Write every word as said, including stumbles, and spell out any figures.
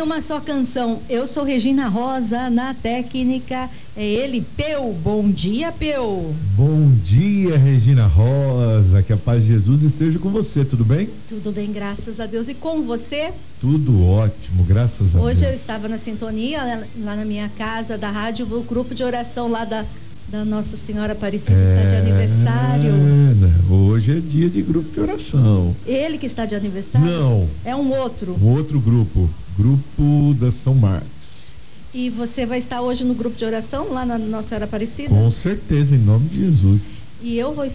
em uma só canção. Eu sou Regina Rosa, na técnica é ele, Peu. Bom dia, Peu. Bom dia, Regina Rosa, que a paz de Jesus esteja com você, tudo bem? Tudo bem, graças a Deus. E com você? Tudo ótimo, graças a Deus. Hoje eu estava na sintonia, lá na minha casa da rádio, o grupo de oração lá da, da Nossa Senhora Aparecida é, está de aniversário. Hoje é dia de grupo de oração. Ele que está de aniversário? Não. É um outro? Um outro grupo, grupo da São Marcos. E você vai estar hoje no grupo de oração lá na Nossa Senhora Aparecida? Com certeza, em nome de Jesus. E eu vou